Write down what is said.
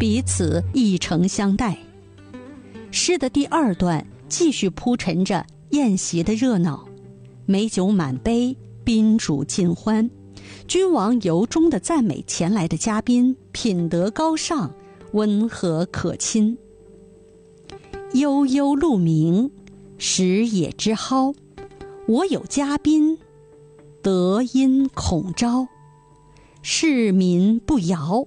彼此一承相待。诗的第二段继续铺陈着宴席的热闹，美酒满杯，宾主尽欢，君王由衷地赞美前来的嘉宾品德高尚，温和可亲。悠悠鹿鸣，食野之蒿，我有嘉宾，德音孔昭。市民不摇，